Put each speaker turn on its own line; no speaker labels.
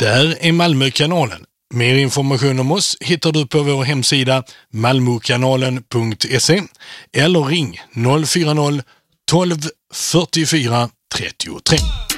där är Malmökanalen. Mer information om oss hittar du på vår hemsida malmokanalen.se eller ring 040 12 44 33.